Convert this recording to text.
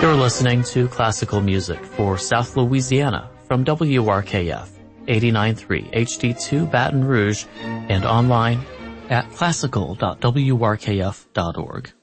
You're listening to classical music for South Louisiana from WRKF 89.3 HD2 Baton Rouge and online at classical.wrkf.org.